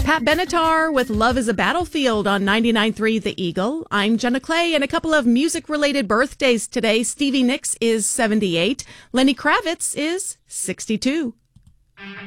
Pat Benatar with Love is a Battlefield on 99.3 The Eagle. I'm Jenna Clay, and a couple of music-related birthdays today. Stevie Nicks is 78. Lenny Kravitz is 62.